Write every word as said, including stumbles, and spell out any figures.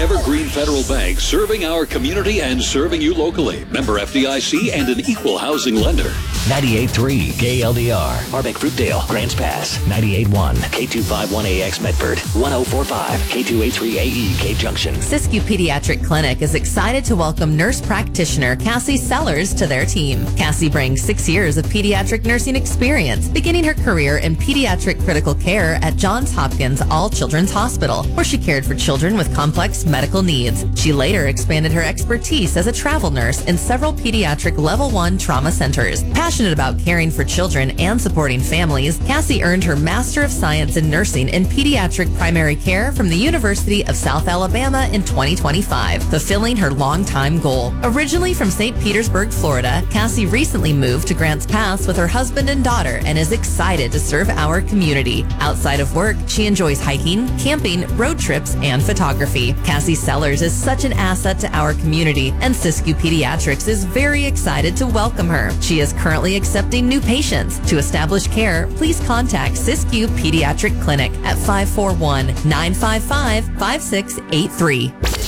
Evergreen Federal Bank, serving our community and serving you locally. Member F D I C and an equal housing lender. ninety-eight point three K L D R. Harbeck Fruitdale, Grants Pass. ninety-eight point one K two fifty-one A X Medford. one oh four point five K two eighty-three A E K Junction. Siskiyou Pediatric Clinic is excited to welcome nurse practitioner Cassie Sellers to their team. Cassie brings six years of pediatric nursing experience, beginning her career in pediatric critical care at Johns Hopkins All Children's Hospital, where she cared for children with complex medical needs. She later expanded her expertise as a travel nurse in several pediatric level one trauma centers. Passionate about caring for children and supporting families, Cassie earned her Master of Science in Nursing in Pediatric Primary Care from the University of South Alabama in twenty twenty-five, fulfilling her longtime goal. Originally from Saint Petersburg, Florida, Cassie recently moved to Grants Pass with her husband and daughter and is excited to serve our community. Outside of work, she enjoys hiking, camping, road trips, and photography. Cassie Sellers is such an asset to our community, and Siskiyou Pediatrics is very excited to welcome her. She is currently accepting new patients. To establish care, please contact Siskiyou Pediatric Clinic at five four one, nine five five, five six eight three.